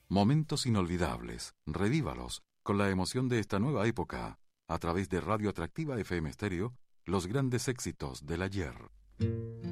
Momentos inolvidables, revívalos, con la emoción de esta nueva época, a través de Radio Atractiva FM Stereo, los grandes éxitos del ayer.